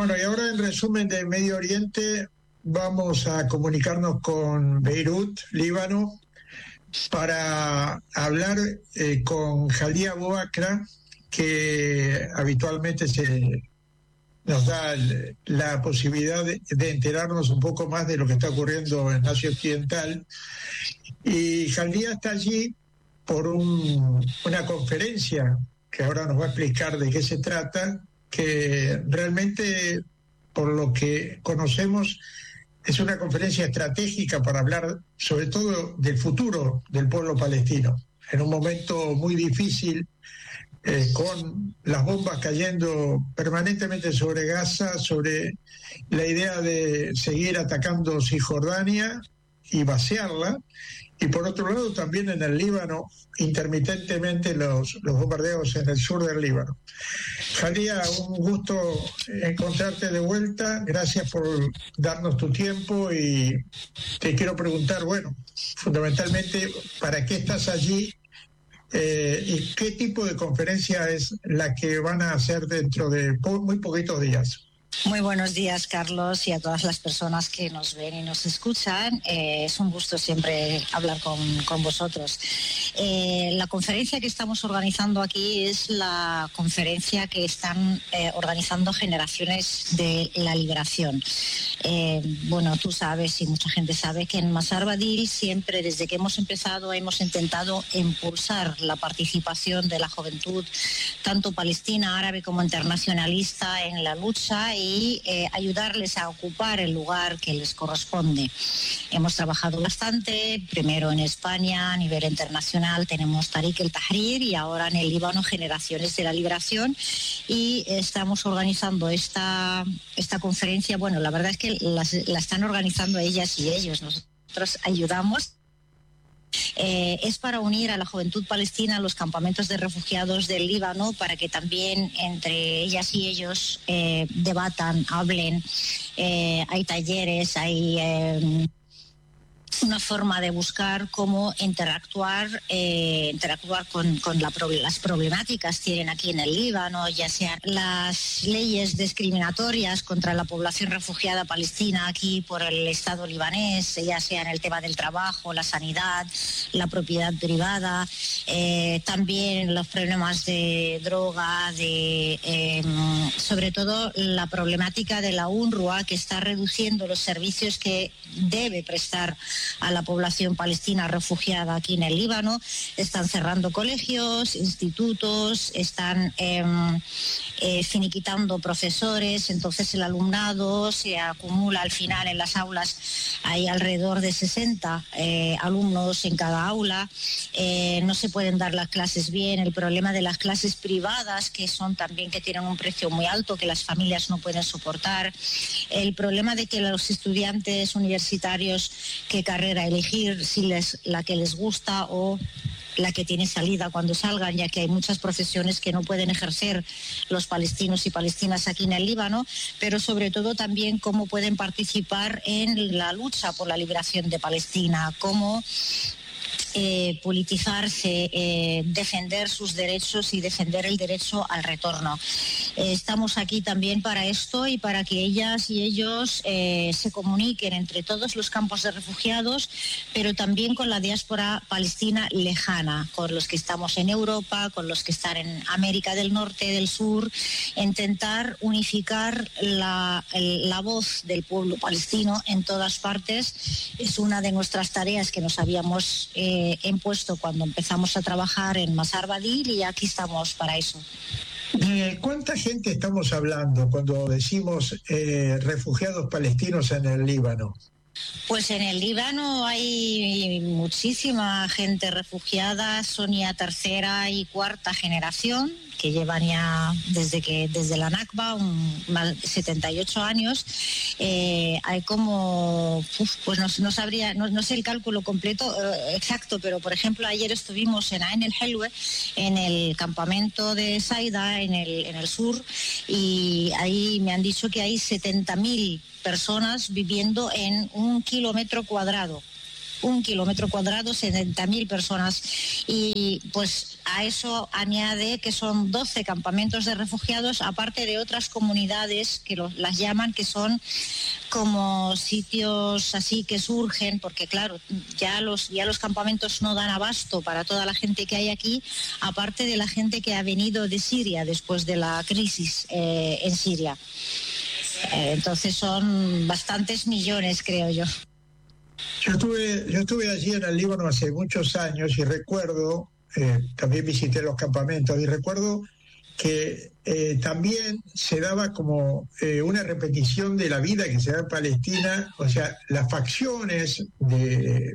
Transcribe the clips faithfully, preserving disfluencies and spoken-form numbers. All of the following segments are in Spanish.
Bueno, y ahora en resumen de Medio Oriente vamos a comunicarnos con Beirut, Líbano, para hablar eh, con Jalía Bouakra, que habitualmente se nos da el, la posibilidad de, de enterarnos un poco más de lo que está ocurriendo en Asia Occidental. Y Jalía está allí por un, una conferencia que ahora nos va a explicar de qué se trata, que realmente, por lo que conocemos, es una conferencia estratégica para hablar sobre todo del futuro del pueblo palestino, en un momento muy difícil, eh, con las bombas cayendo permanentemente sobre Gaza, sobre la idea de seguir atacando Cisjordania y vaciarla, y por otro lado también en el Líbano, intermitentemente los, los bombardeos en el sur del Líbano. Jalía, un gusto encontrarte de vuelta, gracias por darnos tu tiempo y te quiero preguntar, bueno, fundamentalmente, ¿para qué estás allí eh, y qué tipo de conferencia es la que van a hacer dentro de po- muy poquitos días? Muy buenos días, Carlos, y a todas las personas que nos ven y nos escuchan. Eh, es un gusto siempre hablar con, con vosotros. Eh, la conferencia que estamos organizando aquí es la conferencia que están eh, organizando Generaciones de la Liberación. Eh, bueno, tú sabes y mucha gente sabe que en Masar Badil siempre, desde que hemos empezado, hemos intentado impulsar la participación de la juventud, tanto palestina, árabe como internacionalista, en la lucha y eh, ayudarles a ocupar el lugar que les corresponde. Hemos trabajado bastante, primero en España, a nivel internacional tenemos Tariq el Tahrir y ahora en el Líbano Generaciones de la Liberación, y estamos organizando esta, esta conferencia. Bueno, la verdad es que las, la están organizando ellas y ellos, nosotros ayudamos. Eh, es para unir a la juventud palestina a los campamentos de refugiados del Líbano, para que también entre ellas y ellos eh, debatan, hablen. Eh, hay talleres, hay eh, una forma de buscar cómo interactuar, eh, interactuar con, con la, las problemáticas que tienen aquí en el Líbano, ya sean las leyes discriminatorias contra la población refugiada palestina aquí por el Estado libanés, ya sea en el tema del trabajo, la sanidad, la propiedad privada, eh, también los problemas de droga, de eh, sobre todo la problemática de la UNRWA, que está reduciendo los servicios que debe prestar a la población palestina refugiada aquí en el Líbano. Están cerrando colegios, institutos, están eh, eh, finiquitando profesores, entonces el alumnado se acumula al final en las aulas. Hay alrededor de sesenta eh, alumnos en cada aula, eh, no se pueden dar las clases bien, el problema de las clases privadas, que son también que tienen un precio muy alto, que las familias no pueden soportar, el problema de que los estudiantes universitarios, qué carrera elegir, si les, la que les gusta o la que tiene salida cuando salgan, ya que hay muchas profesiones que no pueden ejercer los palestinos y palestinas aquí en el Líbano, pero sobre todo también cómo pueden participar en la lucha por la liberación de Palestina, cómo Eh, politizarse, eh, defender sus derechos y defender el derecho al retorno. Eh, estamos aquí también para esto y para que ellas y ellos eh, se comuniquen entre todos los campos de refugiados, pero también con la diáspora palestina lejana, con los que estamos en Europa, con los que están en América del Norte, del Sur, intentar unificar la, el, la voz del pueblo palestino en todas partes. Es una de nuestras tareas que nos habíamos eh, impuesto cuando empezamos a trabajar en Masar Badil, y aquí estamos para eso. Eh, ¿Cuánta gente estamos hablando cuando decimos eh, refugiados palestinos en el Líbano? Pues en el Líbano hay muchísima gente refugiada, son ya tercera y cuarta generación, que llevan ya desde que desde la Nakba, un, setenta y ocho años. Eh, hay como, uf, pues no, no sabría, no, no sé el cálculo completo eh, exacto, pero por ejemplo ayer estuvimos en Ain el Helwe, en el campamento de Saida, en el, en el sur, y ahí me han dicho que hay setenta mil personas viviendo en un kilómetro cuadrado. un kilómetro cuadrado, setenta mil personas. Y pues a eso añade que son doce campamentos de refugiados, aparte de otras comunidades que lo, las llaman, que son como sitios así que surgen, porque claro, ya los, ya los campamentos no dan abasto para toda la gente que hay aquí, aparte de la gente que ha venido de Siria después de la crisis eh, en Siria. Eh, entonces son bastantes millones, creo yo. Yo estuve, yo estuve allí en el Líbano hace muchos años y recuerdo, eh, también visité los campamentos y recuerdo que eh, también se daba como eh, una repetición de la vida que se da en Palestina, o sea, las facciones de,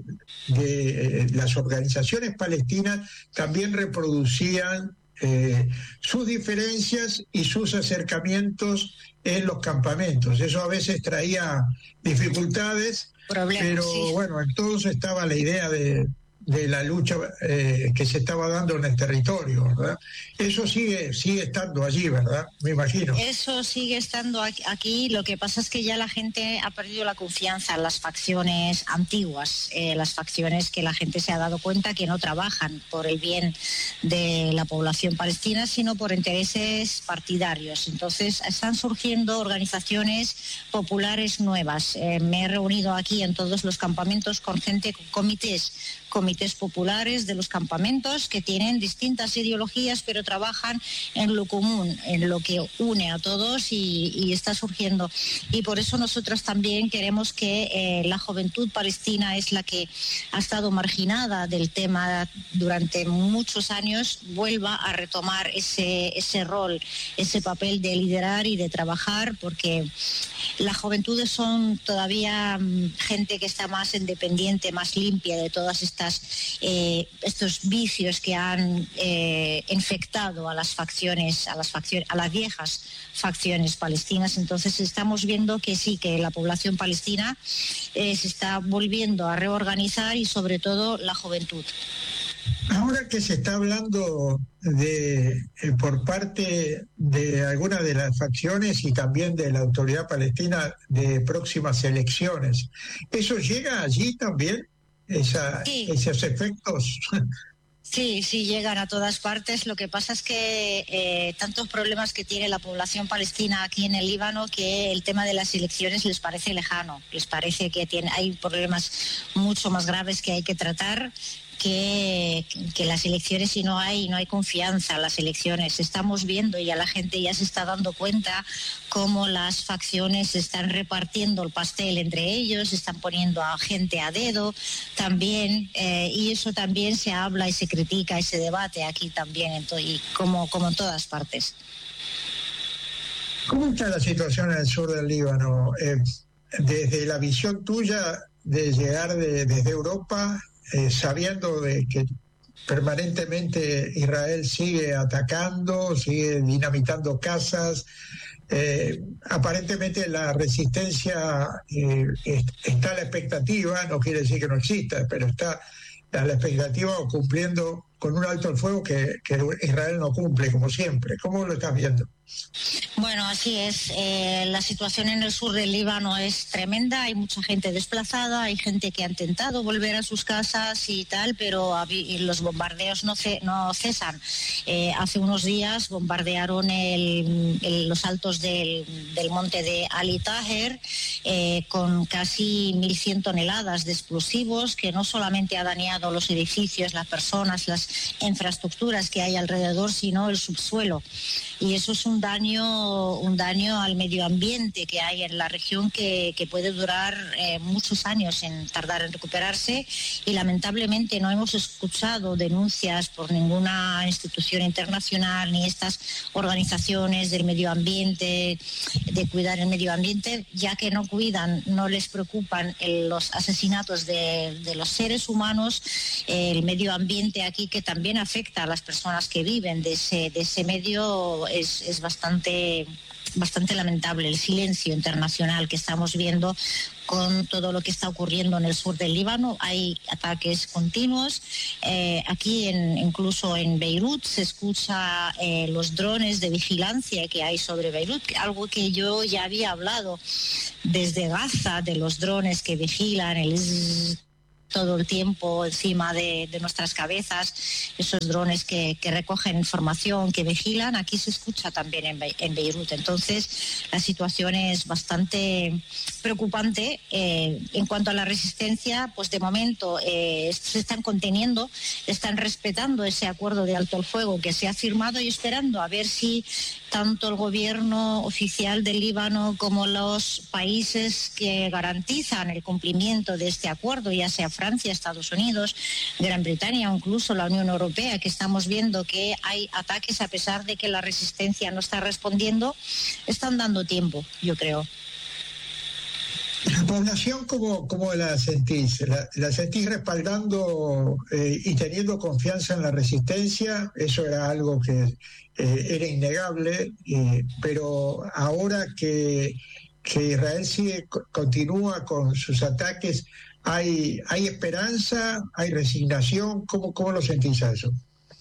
de eh, las organizaciones palestinas también reproducían eh, sus diferencias y sus acercamientos en los campamentos. Eso a veces traía dificultades, Problemas, pero sí. Bueno, en todos estaba la idea de, de la lucha eh, que se estaba dando en el territorio, ¿verdad? Eso sigue sigue estando allí, ¿verdad? Me imagino. Eso sigue estando aquí. Lo que pasa es que ya la gente ha perdido la confianza en las facciones antiguas, eh, las facciones que la gente se ha dado cuenta que no trabajan por el bien de la población palestina, sino por intereses partidarios. Entonces están surgiendo organizaciones populares nuevas. Eh, me he reunido aquí en todos los campamentos con gente, con comités, comités populares de los campamentos que tienen distintas ideologías, pero trabajan en lo común, en lo que une a todos y, y está surgiendo. Y por eso nosotros también queremos que eh, la juventud palestina es la que ha estado marginada del tema durante muchos años, vuelva a retomar ese, ese rol, ese papel de liderar y de trabajar, porque las juventudes son todavía um, gente que está más independiente, más limpia de todas estas eh, estos vicios que han eh, infectado a las facciones, a las facciones, a las viejas facciones palestinas. Entonces estamos viendo que sí, que la población palestina eh, se está volviendo a reorganizar y sobre todo la juventud. Ahora que se está hablando de eh, por parte de algunas de las facciones y también de la autoridad palestina de próximas elecciones, ¿eso llega allí también? Esa, sí. Esos efectos. Sí, sí, llegan a todas partes. Lo que pasa es que eh, tantos problemas que tiene la población palestina aquí en el Líbano, que el tema de las elecciones les parece lejano, les parece que tiene, hay problemas mucho más graves que hay que tratar. Que, que las elecciones, si no hay no hay confianza en las elecciones. Estamos viendo, y a la gente ya se está dando cuenta cómo las facciones están repartiendo el pastel entre ellos, están poniendo a gente a dedo también, eh, y eso también se habla y se critica y se debate aquí también, en to- y como, como en todas partes. ¿Cómo está la situación en el sur del Líbano? Eh, desde la visión tuya de llegar de, desde Europa, Eh, sabiendo de que permanentemente Israel sigue atacando, sigue dinamitando casas, eh, aparentemente la resistencia eh, está a la expectativa, no quiere decir que no exista, pero está a la expectativa o cumpliendo con un alto el fuego que, que Israel no cumple, como siempre. ¿Cómo lo estás viendo? Bueno, así es. Eh, la situación en el sur del Líbano es tremenda. Hay mucha gente desplazada, hay gente que ha intentado volver a sus casas y tal, pero los bombardeos no, ce- no cesan. Eh, hace unos días bombardearon el, el, los altos del, del monte de Ali Taher eh, con casi mil cien toneladas de explosivos, que no solamente ha dañado los edificios, las personas, las infraestructuras que hay alrededor, sino el subsuelo. Y eso es un daño, un daño al medio ambiente que hay en la región que, que puede durar eh, muchos años en tardar en recuperarse, y lamentablemente no hemos escuchado denuncias por ninguna institución internacional ni estas organizaciones del medio ambiente, de cuidar el medio ambiente, ya que no cuidan, no les preocupan el, los asesinatos de, de los seres humanos, eh, el medio ambiente aquí, que también afecta a las personas que viven de ese, de ese medio. Es, es bastante, bastante lamentable el silencio internacional que estamos viendo con todo lo que está ocurriendo en el sur del Líbano. Hay ataques continuos. Eh, aquí, en, incluso en Beirut, se escucha eh, los drones de vigilancia que hay sobre Beirut, algo que yo ya había hablado desde Gaza, de los drones que vigilan el todo el tiempo encima de, de nuestras cabezas, esos drones que, que recogen información, que vigilan, aquí se escucha también en, Be- en Beirut. Entonces la situación es bastante preocupante. Eh, en cuanto a la resistencia, pues de momento eh, se están conteniendo, están respetando ese acuerdo de alto el fuego que se ha firmado y esperando a ver si tanto el gobierno oficial del Líbano como los países que garantizan el cumplimiento de este acuerdo, ya sea Francia, Estados Unidos, Gran Bretaña o incluso la Unión Europea, que estamos viendo que hay ataques a pesar de que la resistencia no está respondiendo, están dando tiempo, yo creo. La población, ¿cómo, cómo la sentís? ¿La, la sentís respaldando eh, y teniendo confianza en la resistencia? Eso era algo que eh, era innegable, eh, pero ahora que, que Israel sigue, continúa con sus ataques, ¿hay, hay esperanza? ¿Hay resignación? ¿Cómo, cómo lo sentís a eso?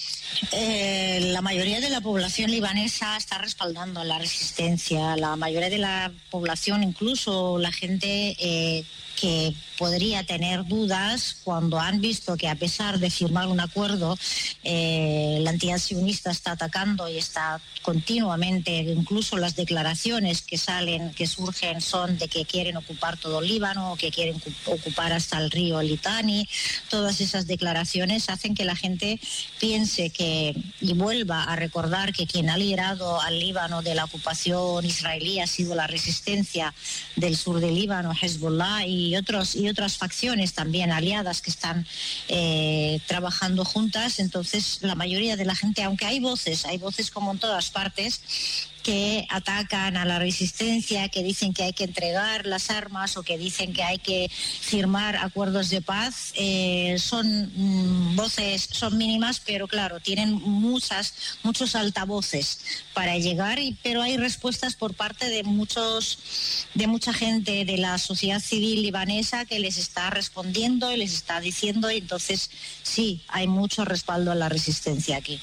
Eh, la mayoría de la población libanesa está respaldando la resistencia. La mayoría de la población, incluso la gente eh, que podría tener dudas cuando han visto que a pesar de firmar un acuerdo, eh, la entidad sionista está atacando y está continuamente, incluso las declaraciones que salen, que surgen son de que quieren ocupar todo el Líbano, o que quieren ocupar hasta el río Litani. Todas esas declaraciones hacen que la gente piense que, y vuelva a recordar que quien ha liderado al Líbano de la ocupación israelí ha sido la resistencia del sur del Líbano, Hezbollah y otros y otras facciones también aliadas que están eh, trabajando juntas. Entonces la mayoría de la gente, aunque hay voces, hay voces como en todas partes, que atacan a la resistencia, que dicen que hay que entregar las armas o que dicen que hay que firmar acuerdos de paz, eh, son mm, voces, son mínimas, pero claro, tienen muchas, muchos altavoces para llegar, y, pero hay respuestas por parte de muchos, de mucha gente de la sociedad civil libanesa que les está respondiendo y les está diciendo, y entonces sí, hay mucho respaldo a la resistencia aquí.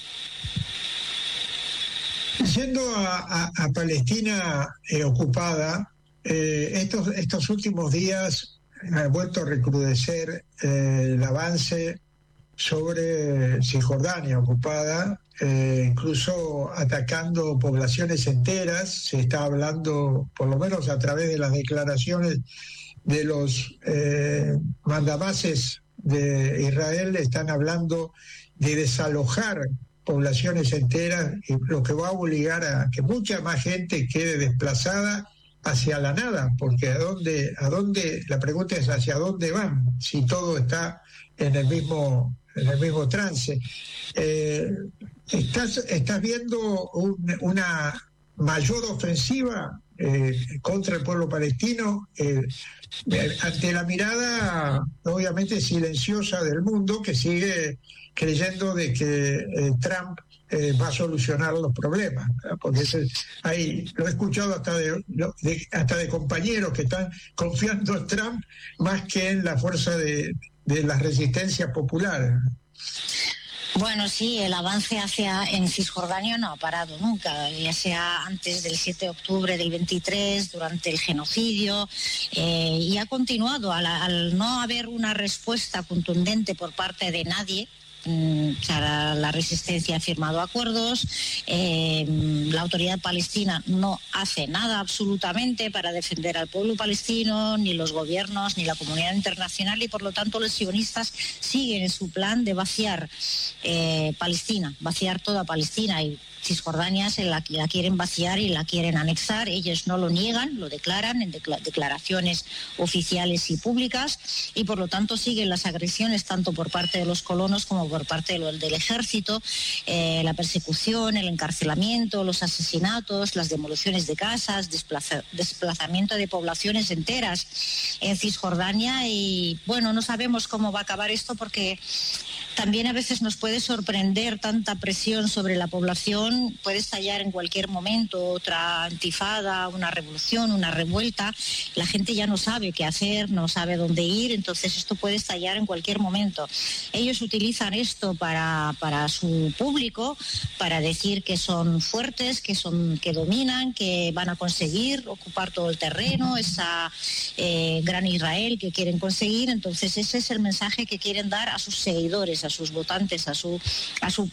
Yendo a, a, a Palestina eh, ocupada, eh, estos, estos últimos días ha vuelto a recrudecer eh, el avance sobre Cisjordania ocupada, eh, incluso atacando poblaciones enteras. Se está hablando, por lo menos a través de las declaraciones de los eh, mandamases de Israel, están hablando de desalojar poblaciones enteras, y lo que va a obligar a que mucha más gente quede desplazada hacia la nada, porque a dónde, a dónde, la pregunta es hacia dónde van, si todo está en el mismo, en el mismo trance. Eh, ¿estás, estás viendo un, una mayor ofensiva eh, contra el pueblo palestino eh, ante la mirada obviamente silenciosa del mundo, que sigue creyendo de que eh, Trump eh, va a solucionar los problemas, ¿verdad? Porque ese, hay, lo he escuchado hasta de, de, hasta de compañeros que están confiando en Trump más que en la fuerza de, de la resistencia popular. Bueno, sí, el avance hacia en Cisjordania no ha parado nunca, ya sea antes del siete de octubre del veintitrés, durante el genocidio, eh, y ha continuado al, al no haber una respuesta contundente por parte de nadie. O sea, la, la resistencia ha firmado acuerdos, eh, la autoridad palestina no hace nada absolutamente para defender al pueblo palestino, ni los gobiernos, ni la comunidad internacional, y por lo tanto los sionistas siguen en su plan de vaciar eh, Palestina, vaciar toda Palestina, y Cisjordania se la, la quieren vaciar y la quieren anexar. Ellos no lo niegan, lo declaran en declaraciones oficiales y públicas, y por lo tanto siguen las agresiones tanto por parte de los colonos como por parte del, del ejército, eh, la persecución, el encarcelamiento, los asesinatos, las demoliciones de casas, desplaza, desplazamiento de poblaciones enteras en Cisjordania. Y bueno, no sabemos cómo va a acabar esto, porque También a veces nos puede sorprender tanta presión sobre la población, puede estallar en cualquier momento otra intifada, una revolución, una revuelta. La gente ya no sabe qué hacer, no sabe dónde ir, entonces esto puede estallar en cualquier momento. Ellos utilizan esto para, para su público, para decir que son fuertes, que, son, que dominan, que van a conseguir ocupar todo el terreno, esa eh, gran Israel que quieren conseguir. Entonces ese es el mensaje que quieren dar a sus seguidores, a sus votantes, a su, a su